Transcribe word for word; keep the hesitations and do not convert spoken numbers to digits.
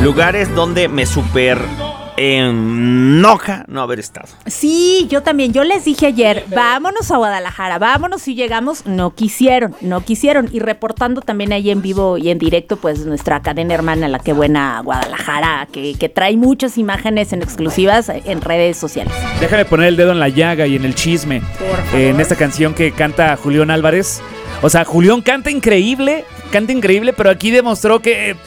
lugares donde me super enoja no haber estado. Sí, yo también. Yo les dije ayer, vámonos a Guadalajara, vámonos y llegamos. No quisieron, no quisieron. Y reportando también ahí en vivo y en directo, pues nuestra cadena hermana, La Qué Buena Guadalajara, que, que trae muchas imágenes en exclusivas en redes sociales. Déjame poner el dedo en la llaga y en el chisme. Eh, en esta canción que canta Julián Álvarez. O sea, Julián canta increíble, canta increíble, pero aquí demostró que